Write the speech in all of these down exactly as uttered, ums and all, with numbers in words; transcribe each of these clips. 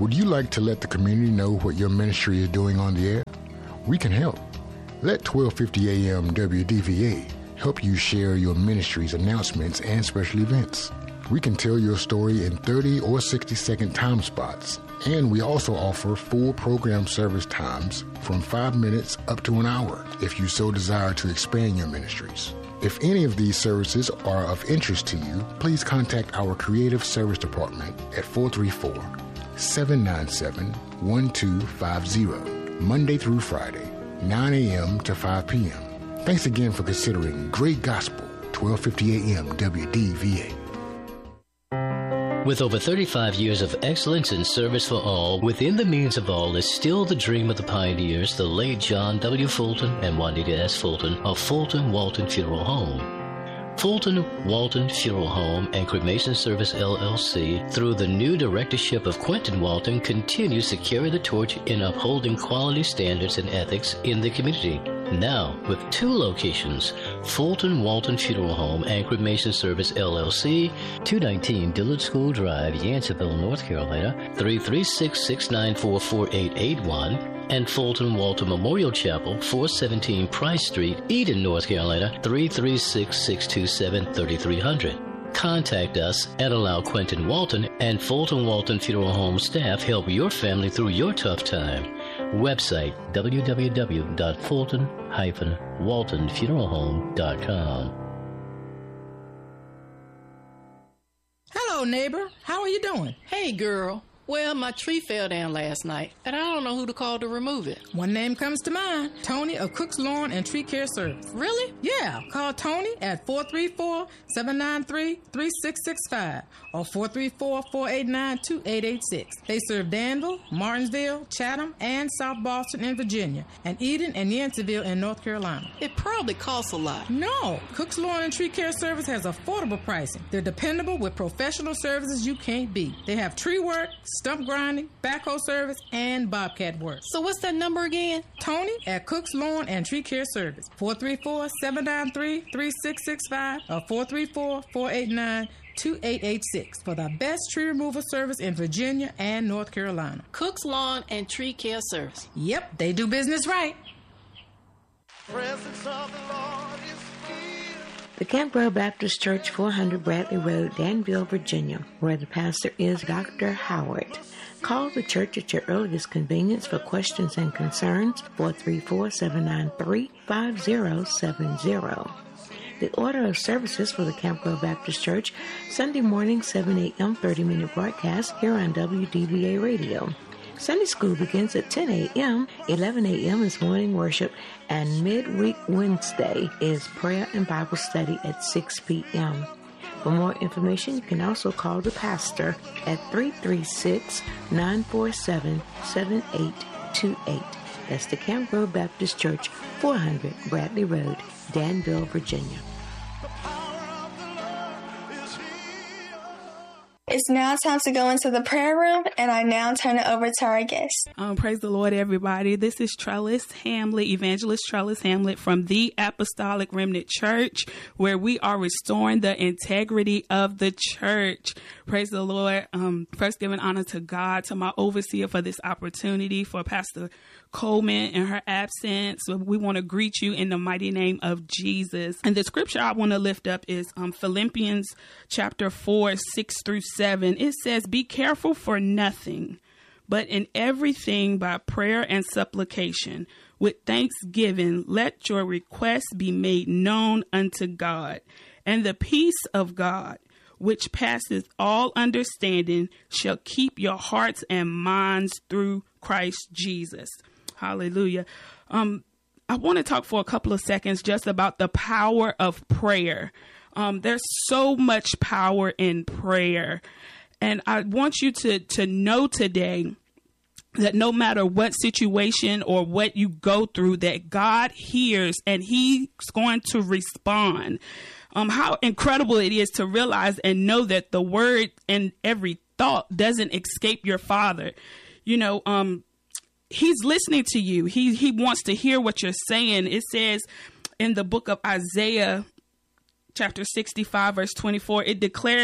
Would you like to let the community know what your ministry is doing on the air? We can help. Let twelve fifty A M W D V A help you share your ministry's announcements and special events. We can tell your story in thirty or sixty second time spots. And we also offer full program service times from five minutes up to an hour if you so desire to expand your ministries. If any of these services are of interest to you, please contact our Creative Service Department at four three four, seven nine seven, one two five zero, Monday through Friday, nine A M to five P M Thanks again for considering Great Gospel, twelve fifty A M W D V A. With over thirty-five years of excellence in service for all, within the means of all is still the dream of the pioneers, the late John W. Fulton and Juanita S. Fulton of Fulton Walton Funeral Home. Fulton Walton Funeral Home and Cremation Service, L L C, through the new directorship of Quentin Walton, continues to carry the torch in upholding quality standards and ethics in the community. Now, with two locations, Fulton Walton Funeral Home and Cremation Service, L L C, two nineteen Dillard School Drive, Yanceyville, North Carolina, three three six, six nine four, four eight eight one, and Fulton Walton Memorial Chapel, four seventeen Price Street, Eden, North Carolina, three three six, six two seven, three three zero zero. Contact us and allow Quentin Walton and Fulton Walton Funeral Home staff help your family through your tough time. Website w w w dot fulton dash walton funeral home dot com. Hello, neighbor. How are you doing? Hey, girl. Well, my tree fell down last night, and I don't know who to call to remove it. One name comes to mind. Tony of Cook's Lawn and Tree Care Service. Really? Yeah. Call Tony at four three four, seven nine three, three six six five or four three four, four eight nine, two eight eight six. They serve Danville, Martinsville, Chatham, and South Boston in Virginia, and Eden and Yanceyville in North Carolina. It probably costs a lot. No. Cook's Lawn and Tree Care Service has affordable pricing. They're dependable with professional services you can't beat. They have tree work, stump grinding, backhoe service, and bobcat work. So what's that number again? Tony at Cook's Lawn and Tree Care Service. four three four, seven nine three, three six six five or four three four, four eight nine, two eight eight six for the best tree removal service in Virginia and North Carolina. Cook's Lawn and Tree Care Service. Yep, they do business right. Presence of the Lord is here. The Campbell Baptist Church, four hundred Bradley Road, Danville, Virginia, where the pastor is Doctor Howard. Call the church at your earliest convenience for questions and concerns, four three four, seven nine three, five zero seven zero. The order of services for the Campbell Baptist Church, Sunday morning, seven a.m., thirty-minute broadcast here on W D V A Radio. Sunday school begins at ten a.m., eleven a.m. is morning worship, and midweek Wednesday is prayer and Bible study at six p.m. For more information, you can also call the pastor at three three six, nine four seven, seven eight two eight. That's the Campbell Baptist Church, four hundred Bradley Road, Danville, Virginia. It's now time to go into the prayer room, and I now turn it over to our guest. Um, praise the Lord, everybody. This is Trellis Hamlet, Evangelist Trellis Hamlet from the Apostolic Remnant Church, where we are restoring the integrity of the church. Praise the Lord. Um, first, giving honor to God, to my overseer for this opportunity, for Pastor Coleman in her absence. So we want to greet you in the mighty name of Jesus. And the scripture I want to lift up is um, Philippians chapter four, six through seven. It says, "Be careful for nothing, but in everything by prayer and supplication, with thanksgiving, let your requests be made known unto God. And the peace of God, which passeth all understanding, shall keep your hearts and minds through Christ Jesus." Hallelujah. Um, I want to talk for a couple of seconds just about the power of prayer. Um, there's so much power in prayer. And I want you to, to know today that no matter what situation or what you go through, that God hears and he's going to respond. Um, how incredible it is to realize and know that the word and every thought doesn't escape your Father. You know, um, he's listening to you. He, he wants to hear what you're saying. It says in the book of Isaiah, chapter sixty-five, verse twenty-four, it declares,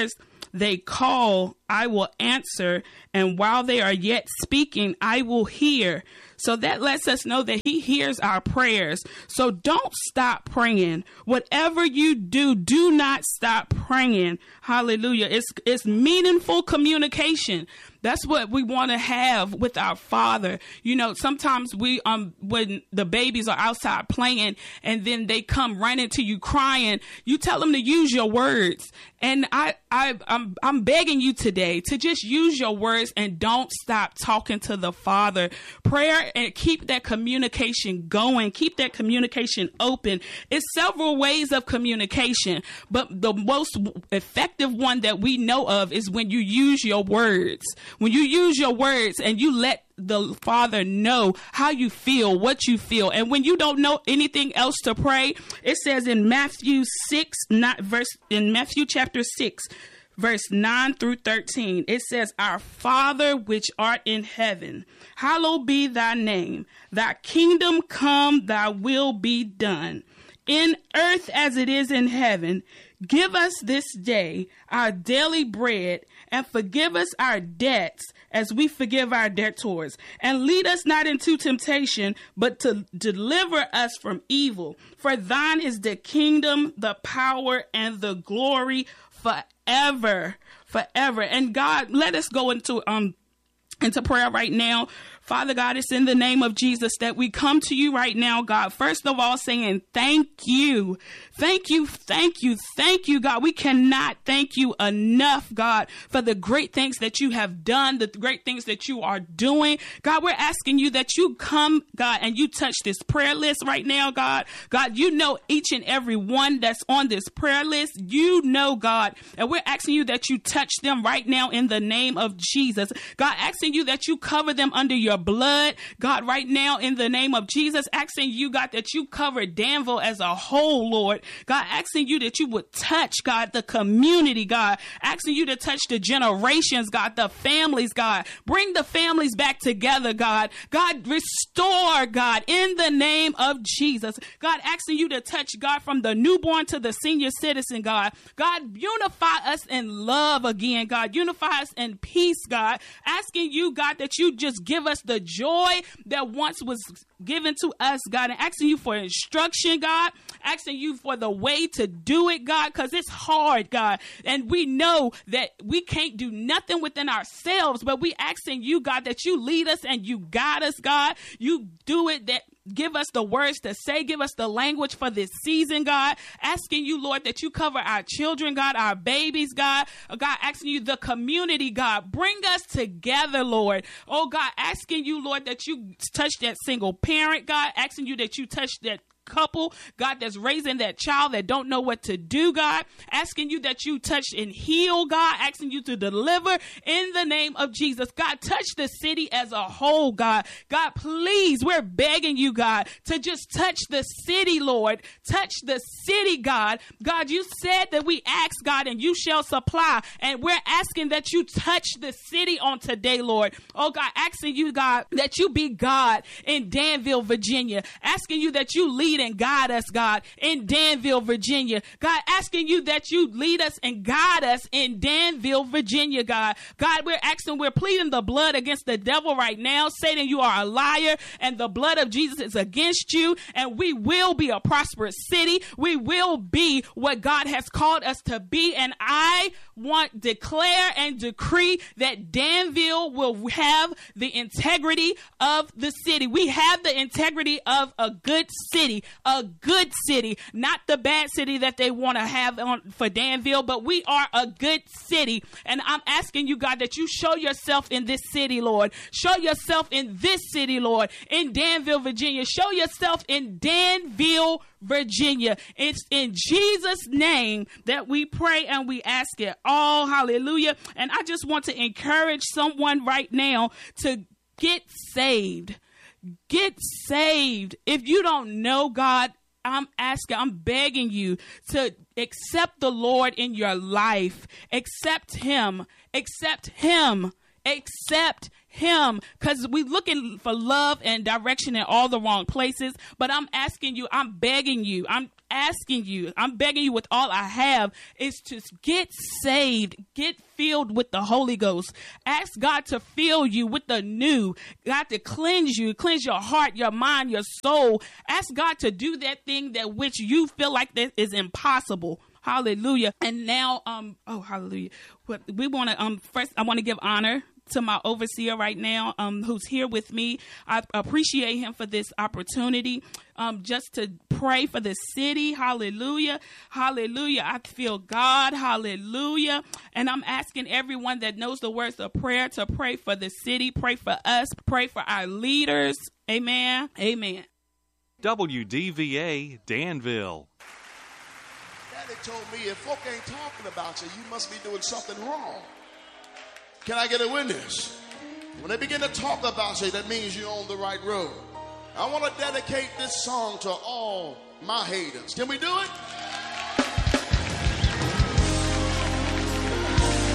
they call, I will answer. And while they are yet speaking, I will hear. So that lets us know that he hears our prayers. So don't stop praying. Whatever you do, do not stop praying. Hallelujah. It's, it's meaningful communication. That's what we want to have with our Father. You know, sometimes we, um, when the babies are outside playing and then they come running to you crying, you tell them to use your words. And I, I, I'm, I'm begging you today to just use your words and don't stop talking to the Father. Prayer, and keep that communication going. Keep that communication open. It's several ways of communication, but the most effective one that we know of is when you use your words. When you use your words and you let the Father know how you feel, what you feel. And when you don't know anything else to pray, it says in Matthew six, not verse in Matthew chapter six, verse nine through thirteen, it says, Our Father which art in heaven, hallowed be thy name. Thy kingdom come, thy will be done in earth as it is in heaven. Give us this day our daily bread, and forgive us our debts as we forgive our debtors. And lead us not into temptation, but to deliver us from evil. For thine is the kingdom, the power, and the glory forever, forever. And God, let us go into um into prayer right now. Father God, it's in the name of Jesus that we come to you right now, God. First of all, saying thank you. Thank you, thank you, thank you, God. We cannot thank you enough, God, for the great things that you have done, the great things that you are doing. God, we're asking you that you come, God, and you touch this prayer list right now, God. God, you know each and every one that's on this prayer list. You know, God, and we're asking you that you touch them right now in the name of Jesus. God, asking you that you cover them under your blood, God, right now in the name of Jesus, asking you, God, that you cover Danville as a whole, Lord. God, asking you that you would touch, God, the community, God, asking you to touch the generations, God, the families, God, bring the families back together, God, God, restore, God, in the name of Jesus, God, asking you to touch, God, from the newborn to the senior citizen, God, God, unify us in love again, God, unify us in peace, God, asking you, God, that you just give us the joy that once was given to us, God, and asking you for instruction, God, asking you for the way to do it, God, because it's hard, God, and we know that we can't do nothing within ourselves, but we asking you, God, that you lead us and you guide us, God, you do it, that give us the words to say, give us the language for this season, God, asking you, Lord, that you cover our children, God, our babies, God, God, asking you the community, God, bring us together, Lord, oh God, asking you, Lord, that you touch that single parent, God, asking you that you touch that couple, God, that's raising that child that don't know what to do, God, asking you that you touch and heal, God, asking you to deliver in the name of Jesus. God, touch the city as a whole, God. God, please, we're begging you, God, to just touch the city, Lord. Touch the city, God. God, you said that we ask, God, and you shall supply, and we're asking that you touch the city on today, Lord. Oh, God, asking you, God, that you be God in Danville, Virginia, asking you that you lead and guide us, God, in Danville, Virginia. God, asking you that you lead us and guide us in Danville, Virginia, God. God, we're asking, we're pleading the blood against the devil right now. Satan, you are a liar, and the blood of Jesus is against you, and we will be a prosperous city. We will be what God has called us to be, and I want declare and decree that Danville will have the integrity of the city. We have the integrity of a good city. A good city, not the bad city that they want to have on for Danville, but we are a good city. And I'm asking you, God, that you show yourself in this city, Lord. Show yourself in this city, Lord, in Danville, Virginia. Show yourself in Danville, Virginia. It's in Jesus' name that we pray and we ask it all. Hallelujah. And I just want to encourage someone right now to get saved. Get saved. If you don't know God, I'm asking, I'm begging you to accept the Lord in your life. Accept him. Accept him. Accept him, because we're looking for love and direction in all the wrong places. But I'm asking you, I'm begging you, I'm asking you, I'm begging you with all I have, is to get saved, get filled with the Holy Ghost. Ask God to fill you with the new, God to cleanse you, cleanse your heart, your mind, your soul. Ask God to do that thing that which you feel like that is impossible. Hallelujah. And now, um, oh, hallelujah. What we want to, um, first, I want to give honor to my overseer right now, um, who's here with me. I appreciate him for this opportunity, um, just to pray for the city. Hallelujah. Hallelujah. I feel God. Hallelujah. And I'm asking everyone that knows the words of prayer to pray for the city, pray for us, pray for our leaders. Amen. Amen. W D V A Danville. Daddy told me if folk ain't talking about you, you must be doing something wrong. Can I get a witness? When they begin to talk about you, that means you're on the right road. I want to dedicate this song to all my haters. Can we do it?